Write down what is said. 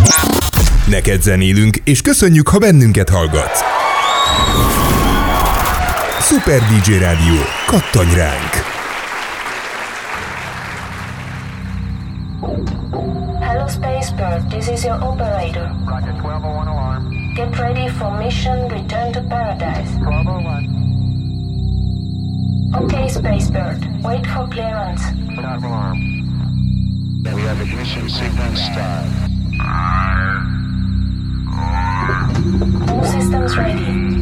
Neked zenélünk, és köszönjük, ha bennünket hallgatsz. Super DJ Rádió, kattanj ránk! Hello Spacebird, this is your operator. Roger, 1201 alarm. Get ready for mission return to paradise. 1201. Okay Spacebird, wait for clearance. Without alarm. We have ignition sequence start. All systems ready.